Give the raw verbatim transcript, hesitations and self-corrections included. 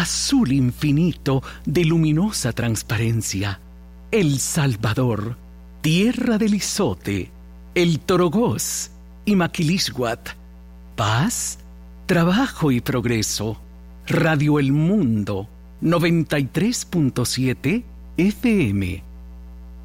azul infinito de luminosa transparencia. El Salvador, tierra del Izote, el Torogós y Maquilisguat. Paz, trabajo y progreso. Radio El Mundo, noventa y tres punto siete F M.